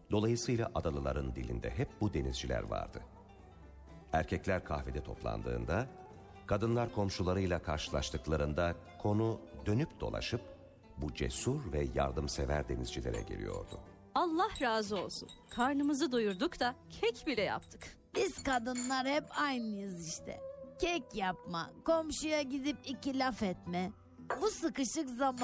Dolayısıyla adalıların dilinde hep bu denizciler vardı. Erkekler kahvede toplandığında, kadınlar komşularıyla karşılaştıklarında konu dönüp dolaşıp bu cesur ve yardımsever denizcilere geliyordu. Allah razı olsun. Karnımızı doyurduk da kek bile yaptık. Biz kadınlar hep aynıyız işte. Kek yapma, komşuya gidip iki laf etme. Bu sıkışık zaman